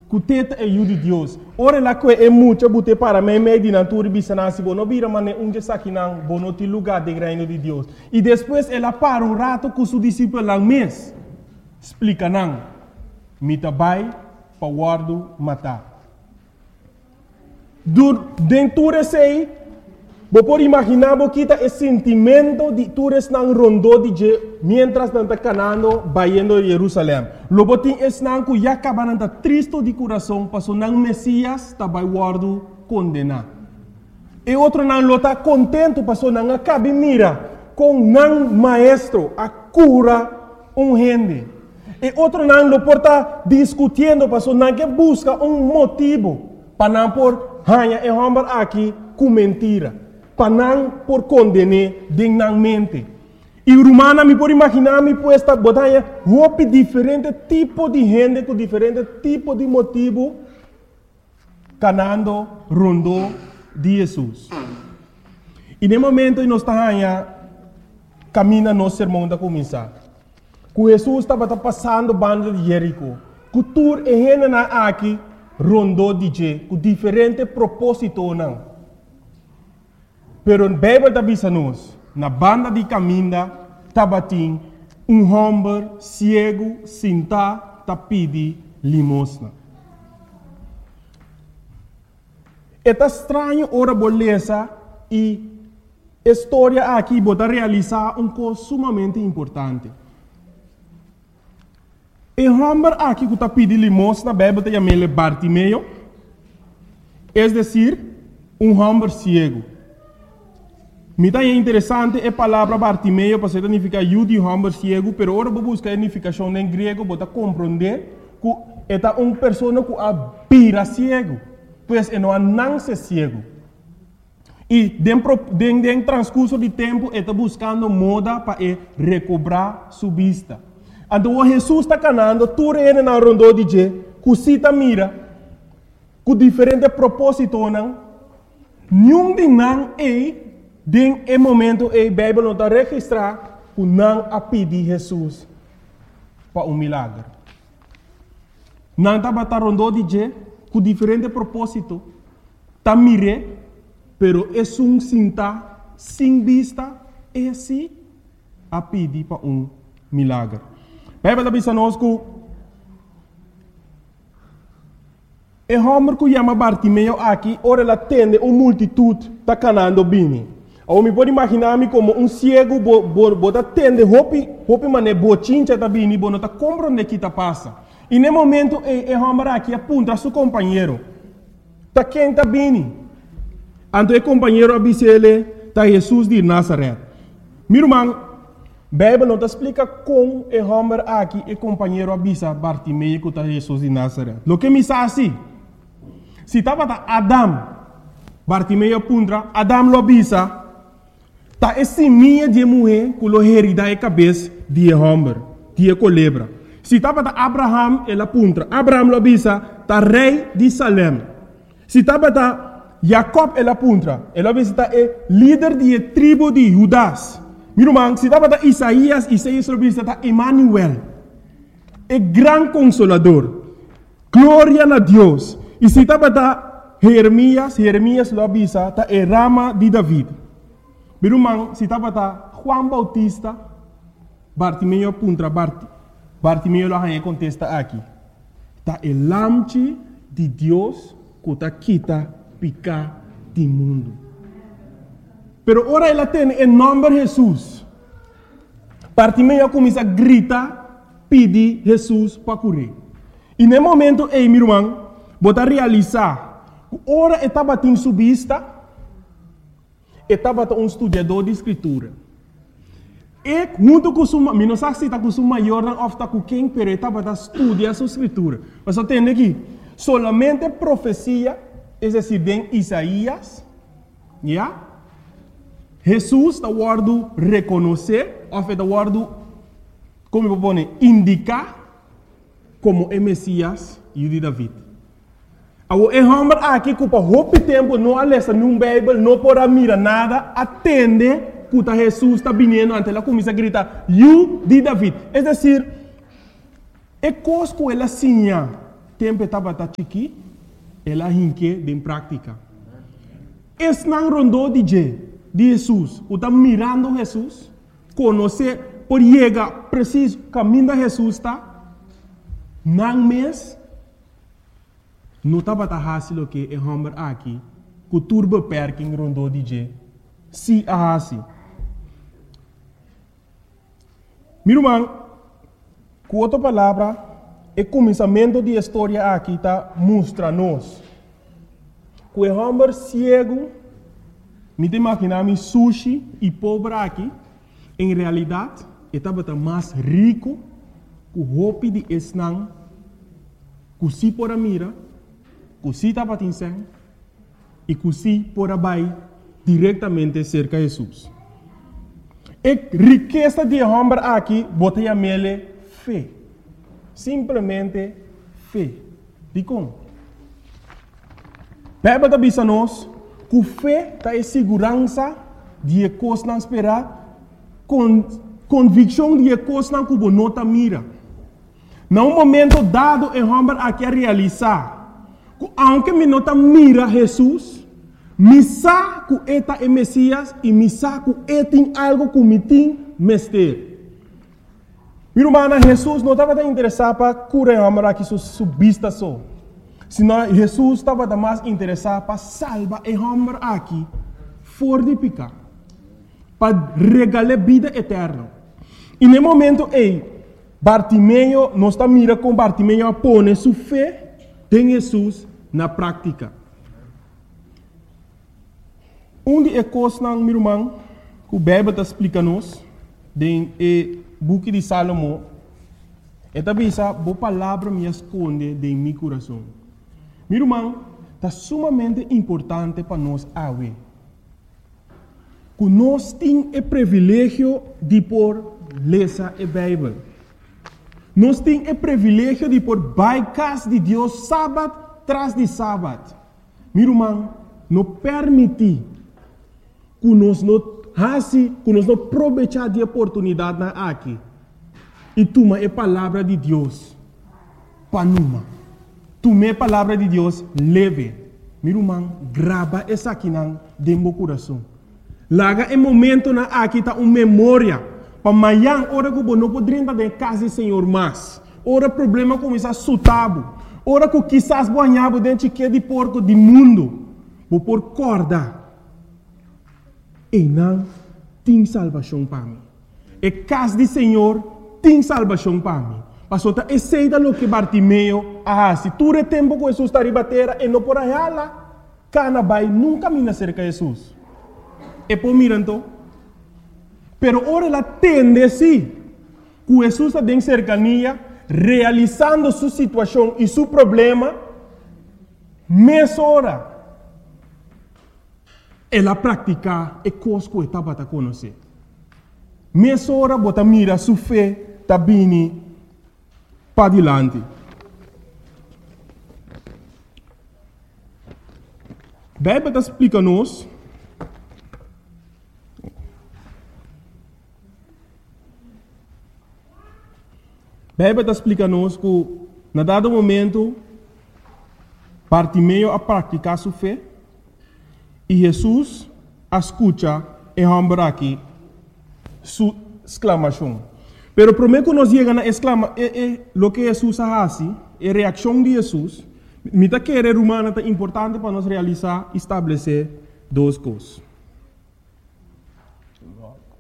Kuteta é o de Deus. Ora lá que é muito bote para mim de natura bisanasi bono vira mane unge sakinang bono ti lugar de reino de Deus. E depois ela para um rato com seu discípulo lang mês. Explica nang mita bai pa guardo matar. Dentro sei, vou por imaginar que é sentimento de tures nang rondo de mientras nanta canando bayendo de Jerusalém. Lobo tin es nang ku ya cabananta tristo de coração passo nang Messias ta bai guardo condena. E outro nang lota contento passo nang acabe mira com nang maestro a cura gente. E outro nang lo porta discutindo passo nang que busca motivo para não por hanha e homem aqui com mentira. Para não por condenar dignamente. E Romana me pode imaginar me puesta botanha roupa diferente tipo de gente com diferente tipo de motivo canando rondo de Jesus. E no momento que nós estamos caminha no sermão da começar. Que Jesus estava passando banda de Jerico. Que tur e gente na aqui rondo de je com diferente propósito não. Pero a Bíblia está dizendo na banda de caminho tabatim homem cego senta tapidi limosna. É estranho ora beleza e história aqui bota realizar coisa sumamente importante. E homem aqui que está pedindo limosna, a Bíblia está chamando Bartimeu, é decir, homem cego. Me é interessante a palavra Bartimeu, para significar de homem cego, pero agora vou buscar a significação em grego, para compreender que é uma pessoa que vira cego, pois não nasce cego. E dentro transcurso de tempo, está buscando moda para recobrar sua vista. Então, Jesus está canando, tudo ele na rondo de je, que cita mira, com diferentes propósitos, nenhum de não é. Den e momento a Bíblia não está registrar que não a pedir Jesus para milagre. Não está batendo de je com diferente propósito. Está mire, pero é sinta sem vista e assim a pedir para milagre. A Bíblia está dizendo que o homem que chama Bartimeu aqui, ora ela atende uma multitude está canando bem. Ou me pode imaginar-me como cego, bota tende, roupa mané, bochincha tá bem, não tá compreendendo o que tá passa. E no momento, o homem aqui aponta a seu companheiro. Tá quem tá bem? Então, o companheiro avisa ele, tá Jesus de Nazaré. Meu irmão, a Bíblia não explica como o homem aqui, o companheiro avisa Bartimeu que tá Jesus de Nazaré. O que me diz assim? Se estava Adam, Bartimeu aponta, Adam lo avisa, tá esse minha de mulher que lo herida a cabeça de homem, de culebra. Se estava Abraham, ele aponta. Abraham lo avisa, tá rei de Salem. Se estava Jacob, ele aponta. Ele avisa, tá líder de tribo de Judas. Meu irmão, se estava Isaías lo avisa, tá Emmanuel. É grande consolador. Glória a Deus. E se estava Jeremias lo avisa, tá rama de David. Meu irmão, se estava Juan Bautista, Bartimeu aponta Bartimeu lá contesta aqui. Tá o lamche de Deus que está quita picar do mundo. Pero ora ela tem em nome de Jesus. Bartimeu começa a gritar, pedir Jesus para curar. E no momento, meu irmão, bota realizar, ora estava tendo sua vista, estava estudador de escritura. E junto com sua, não sei se está com sua maior ou está com quem, mas estava estudando sua escritura. Mas entende aqui, solamente profecia, é decir, em Isaías, Jesus está guardando reconhecer, ou está guardando, como eu vou dizer, indicar como é Messias e de David. O homem aqui que por muito tempo não alessa num Bíblia, não pode mirar nada, atende que Jesus está vindo, ante ela começa a gritar, "You de David". É decir, é coisa que ela sinha, tempo estava chiqui, ela hinque em prática. Esse não rondou de Jesus, o está mirando Jesus, conhecer, por chegar preciso, caminho de Jesus está, não mês, não estava fácil o que é homem aqui, que o turbo perking rondou de se a assim. Meu irmão, com outra palavra, o começamento da história aqui está mostra-nos que o homem cego, me imaginar sushi e pobre aqui, em realidade, estava mais rico que o roupa de esnang, que se por a mira, que se estava tinseng, e que se por a bai diretamente cerca de Jesus. A riqueza de homem aqui, botei a mele fé. Simplesmente fé. De como? Bíblia está dizendo nós que fé está em segurança de coisas não esperar, convicção de coisas não que não está mira. Num momento dado, o homem aqui a realizar, que aunque me não está mira Jesus, me sabe que eta é Messias e me sabe que ele tem algo que me tem mestre. Meu irmão, Jesus não estava interessado para curar o homem aqui sua vista só. Senão Jesus estava mais interessado para salvar o homem aqui fora de pecado, para regalar vida eterna. E no momento Bartimeu não está mirando com Bartimeu a pôr sua fé em Jesus na prática. Onde é coisa, meu irmão, que o Bíblia está explicando-nos, no book de Salomão, é também essa boa palavra me esconde em meu coração. Meu irmão, está sumamente importante para nós que nós temos o privilégio de ler a Bíblia. Nós temos o privilégio de baicas de Deus sábado tras de sábado. Meu irmão, não permite que nós não aproveitar de oportunidade aqui e toma a palavra de Deus para numa. Toma a palavra de Deus leve. Meu irmão, grava essa aqui dentro do coração. Laga o momento na aqui está uma memória para amanhã, hora que não poderia estar em casa do Senhor mais. Hora problema começa a sutabo. Hora que quizás banhava dentro de porco do mundo. Vou por corda. E não tem salvação para mim. E casa do Senhor tem salvação para mim. Pastor, aceita o que Bartimeu se tu é tempo que Jesus está ribatera e não por aí lá, cana vai nunca me cerca de Jesus. E por mirando, pero ora ela tende sim, que Jesus está em cercania, realizando sua situação e seu problema, mais hora. Ela pratica e coisa que estava a conhecer. Mais hora, bota mira sua fé, está bem para adiante. A Bíblia explica-nos que, na dado momento, Bartimeu a praticar sua fé e Jesus escuta e homem aqui sua exclamação. Pero primeiro que nós chegamos a exclamar, o que Jesus faz, a reação de Jesus, me está querendo humana é importante para nós realizar e estabelecer duas coisas.